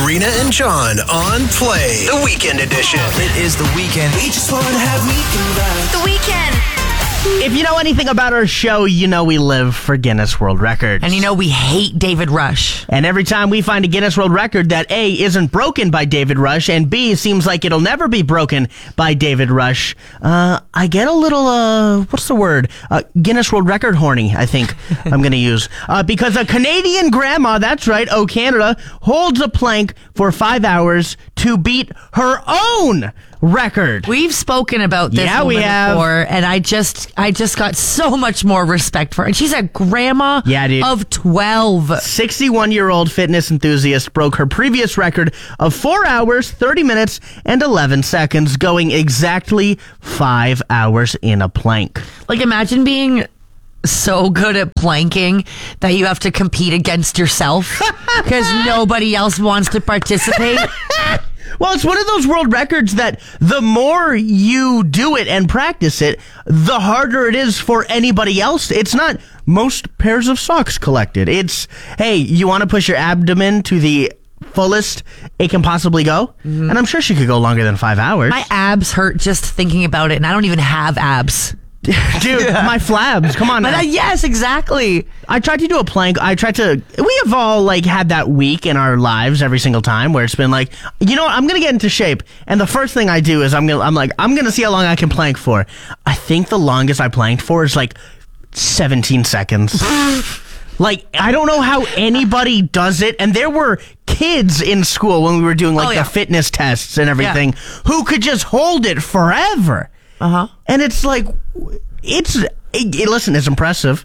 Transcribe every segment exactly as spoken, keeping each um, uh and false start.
Marina and John on Play, the weekend edition. It is the weekend. We just want to have weekend vibes. The weekend. If you know anything about our show, you know we live for Guinness World Records. And you know we hate David Rush. And every time we find a Guinness World Record that A, isn't broken by David Rush, and B, seems like it'll never be broken by David Rush, uh, I get a little, uh, what's the word? Uh, Guinness World Record horny, I think I'm going to use. Uh, because a Canadian grandma, that's right, oh Canada, holds a plank for five hours to beat her own record. We've spoken about this yeah, woman we have. before, and I just I just got so much more respect for her. And she's a grandma yeah, dude. of twelve. sixty-one-year-old fitness enthusiast broke her previous record of four hours, thirty minutes, and eleven seconds, going exactly five hours in a plank. Like, imagine being so good at planking that you have to compete against yourself because nobody else wants to participate. Well, it's one of those world records that the more you do it and practice it, the harder it is for anybody else. It's not most pairs of socks collected. It's, hey, you want to push your abdomen to the fullest it can possibly go? Mm-hmm. And I'm sure she could go longer than five hours. My abs hurt just thinking about it, and I don't even have abs. Dude, yeah. My flabs. Come on now. But, uh, yes, exactly. I tried to do a plank. I tried to... We have all, like, had that week in our lives every single time where it's been like, you know what? I'm going to get into shape. And the first thing I do is I'm gonna, I'm like, I'm going to see how long I can plank for. I think the longest I planked for is, like, seventeen seconds. Like, I don't know how anybody does it. And there were kids in school when we were doing, like, oh, yeah. the fitness tests and everything yeah. who could just hold it forever. Uh-huh. And it's like, it's, it, it, listen, it's impressive.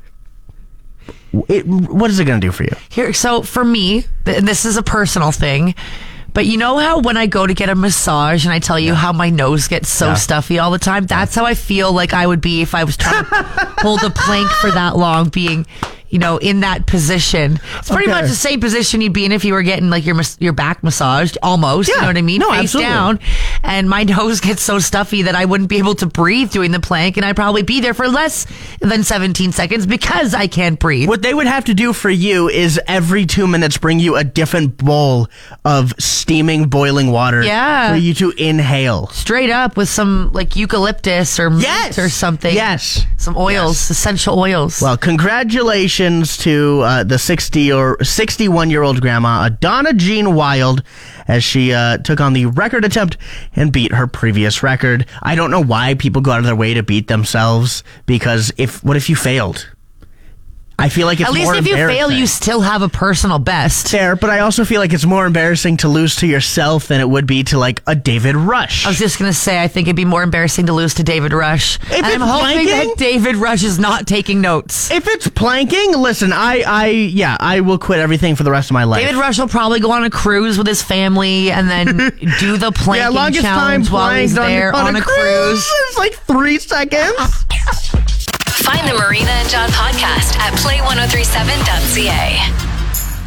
It, what is it going to do for you? Here, so for me, th- this is a personal thing, but you know how when I go to get a massage and I tell you yeah. how my nose gets so yeah. stuffy all the time? That's how I feel like I would be if I was trying to hold a plank for that long, being, you know, in that position. It's pretty okay. much the same position you'd be in if you were getting like your your back massaged, almost. Yeah. You know what I mean? No, Face absolutely. down. And my nose gets so stuffy that I wouldn't be able to breathe doing the plank, and I'd probably be there for less than seventeen seconds because I can't breathe. What they would have to do for you is every two minutes bring you a different bowl of steaming, boiling water yeah. for you to inhale. Straight up with some like eucalyptus or mint yes. or something. Yes. Some oils, yes. essential oils. Well, congratulations to uh, the sixty or sixty-one-year-old grandma, Donna Jean Wild, as she uh, took on the record attempt and beat her previous record. I don't know why people go out of their way to beat themselves, because if what if you failed? I feel like it's At least more if you embarrassing. fail, you still have a personal best. Fair, but I also feel like it's more embarrassing to lose to yourself than it would be to, like, a David Rush. I was just going to say, I think it'd be more embarrassing to lose to David Rush. If and it's I'm hoping planking, that David Rush is not taking notes. If it's planking, listen, I, I, yeah, I will quit everything for the rest of my life. David Rush will probably go on a cruise with his family and then do the planking yeah, longest challenge time while he's on, there on, on a, a cruise. cruise. It's like three seconds. Find the Marina and John podcast at play ten thirty-seven dot c a.